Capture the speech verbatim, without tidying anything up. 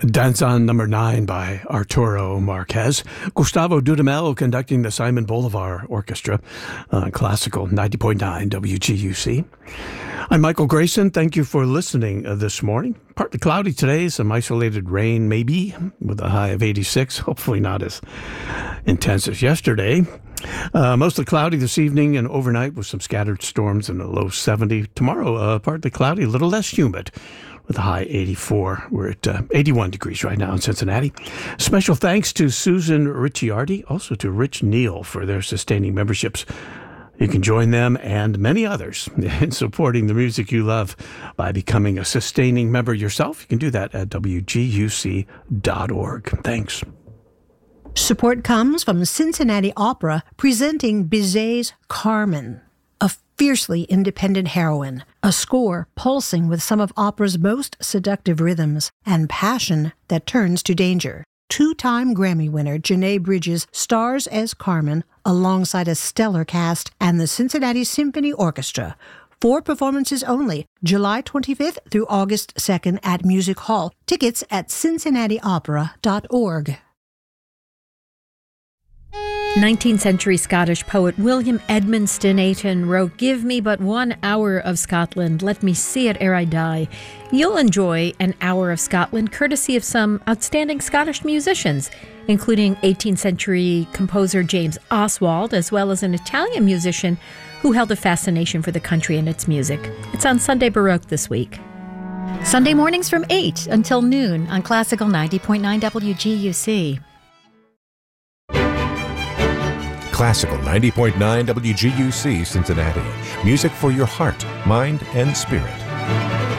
Danzon Number Nine by Arturo Marquez. Gustavo Dudamel conducting the Simon Bolivar Orchestra on Classical ninety point nine W G U C. I'm Michael Grayson. Thank you for listening uh, this morning. Partly cloudy today, some isolated rain maybe, with a high of eighty-six. Hopefully not as intense as yesterday. Uh, mostly cloudy this evening and overnight with some scattered storms and a low seventy. Tomorrow, uh, partly cloudy, a little less humid, with a high eighty-four. We're at uh, eighty-one degrees right now in Cincinnati. Special thanks to Susan Ricciardi, also to Rich Neal for their sustaining memberships. You can join them and many others in supporting the music you love by becoming a sustaining member yourself. You can do that at W G U C dot org. Thanks. Support comes from Cincinnati Opera presenting Bizet's Carmen, a fiercely independent heroine, a score pulsing with some of opera's most seductive rhythms and passion that turns to danger. Two-time Grammy winner Janae Bridges stars as Carmen alongside a stellar cast and the Cincinnati Symphony Orchestra. Four performances only, July twenty-fifth through August second at Music Hall. Tickets at cincinnati opera dot org. nineteenth century Scottish poet William Edmonston Ayton wrote, "Give me but one hour of Scotland, let me see it ere I die." You'll enjoy an hour of Scotland courtesy of some outstanding Scottish musicians, including eighteenth century composer James Oswald, as well as an Italian musician who held a fascination for the country and its music. It's on Sunday Baroque this week. Sunday mornings from eight until noon on Classical ninety point nine W G U C. Classical ninety point nine W G U C Cincinnati. Music for your heart, mind, and spirit.